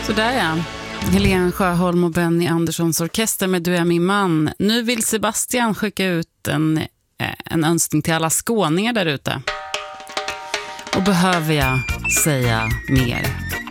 Så där ja. Helene Sjöholm och Benny Anderssons orkester med Du är min man. Nu vill Sebastian skicka ut en önskning till alla skåningar där ute. Och behöver jag säga mer?